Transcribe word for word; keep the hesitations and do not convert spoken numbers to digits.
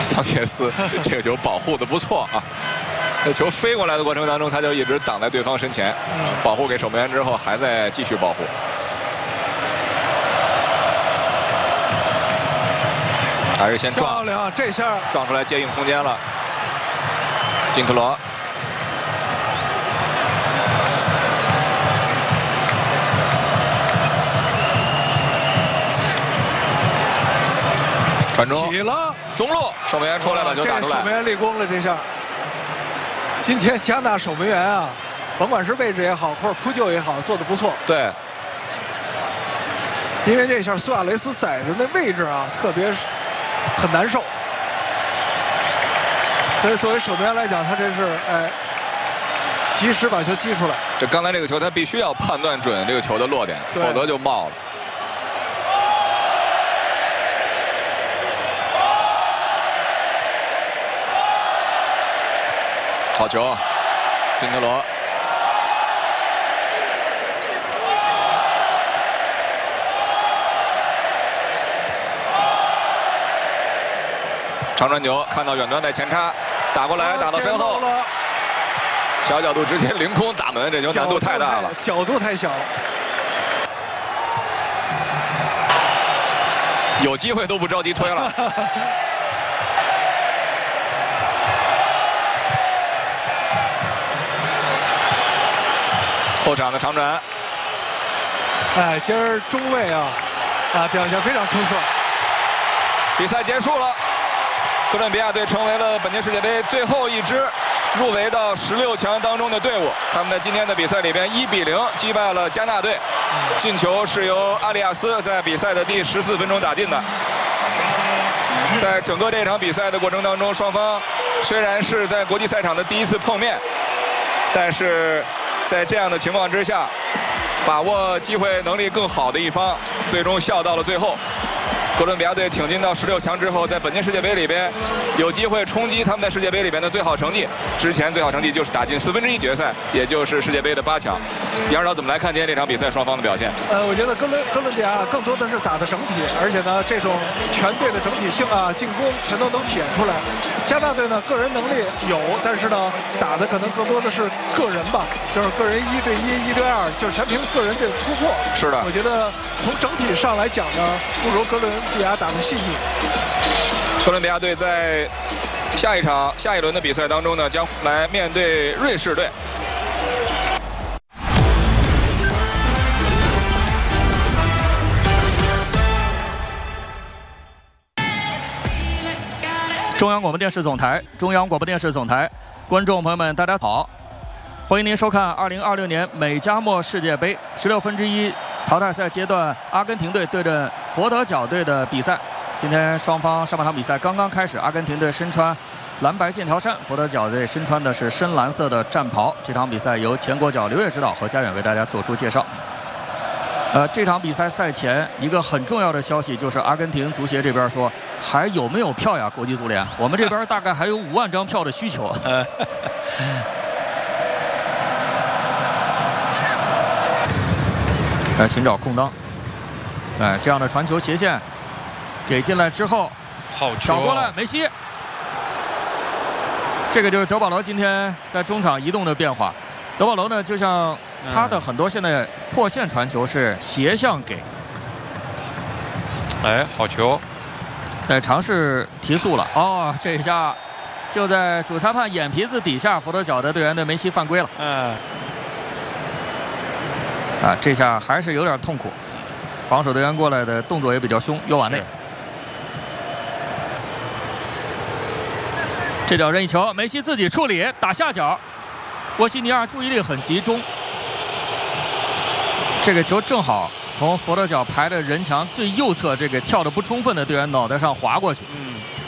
桑切斯这个球保护的不错啊。这球飞过来的过程当中，他就一直挡在对方身前，保护给守门员之后，还在继续保护。还是先撞， 漂亮，这下撞出来接应空间了。金特罗。 传中， 起了， 中路，守门员出来把球打出来。 守门员立功了，这下。今天加纳守门员啊，甭管是位置也好，或者扑救也好，做得不错。 对。 因为这下苏亚雷斯在的那位置啊，特别很难受。所以作为守门员来讲，他这是哎，及时把球击出来。 这刚才这个球，他必须要判断准这个球的落点，否则就冒了。 好球，金特罗。长传球，看到远端带前插，打过来，打到身后，小角度直接凌空打门，这球难度太大了， 角度太小了， 有机会都不着急推了。后场的长传， 哎，今儿中卫啊，啊表现非常出色。 比赛结束了，哥伦比亚队成为了本届世界杯最后一支入围到十六强当中的队伍。他们在今天的比赛里边一比零击败了加纳队，进球是由阿里亚斯在比赛的第十四分钟打进的。在整个这场比赛的过程当中，双方虽然是在国际赛场的第一次碰面，但是。 在这样的情况之下，把握机会能力更好的一方，最终笑到了最后。哥伦比亚队挺进到十六强之后，在本届世界杯里边有机会冲击他们在世界杯里边的最好成绩。之前最好成绩就是打进四分之一决赛，也就是世界杯的八强。杨指导怎么来看今天这场比赛双方的表现？ 呃，我觉得哥伦哥伦比亚更多的是打的整体，而且呢，这种全队的整体性啊、进攻全都能体现出来。加纳队呢，个人能力有，但是呢，打的可能更多的是个人吧，就是个人一对一、一对二，就是全凭个人这个突破。 是的， 我觉得从整体上来讲呢，不如哥伦比亚打得细腻。 哥伦比亚队在下一场下一轮的比赛当中呢，将来面对瑞士队。 中央广播电视总台，中央广播电视总台，观众朋友们，大家好，欢迎您收看二零二六年美加墨世界杯十六分之一淘汰赛阶段阿根廷队对阵佛得角队的比赛。今天双方上半场比赛刚刚开始，阿根廷队身穿蓝白剑条衫，佛得角队身穿的是深蓝色的战袍。这场比赛由前国脚刘烨指导和家远为大家做出介绍。呃，这场比赛赛前一个很重要的消息就是阿根廷足协这边说还有没有票呀？国际足联，我们这边大概还有五万张票的需求。来寻找空当，哎，这样的传球斜线给进来之后， 好球， 挑过来梅西。这个就是德保罗今天在中场移动的变化。德保罗呢，就像他的很多现在破线传球是斜向给， 哎，好球， 在尝试提速了。哦，这一下就在主裁判眼皮子底下，佛得角的队员对梅西犯规了。 嗯， 啊，这下还是有点痛苦。防守队员过来的动作也比较凶，右瓦内。这脚任意球，梅西自己处理，打下角。波西尼亚注意力很集中，这个球正好从佛得角排的人墙最右侧这个跳得不充分的队员脑袋上滑过去。 嗯。